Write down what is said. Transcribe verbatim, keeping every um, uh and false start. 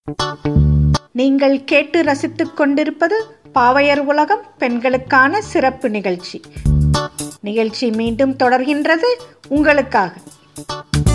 நீங்கள் கேட்டு ரசித்துக் கொண்டிருப்பது பாவையர் உலகம் பெண்களுக்கான சிறப்பு நிகழ்ச்சி. நிகழ்ச்சி மீண்டும் தொடர்கின்றது உங்களுக்காக.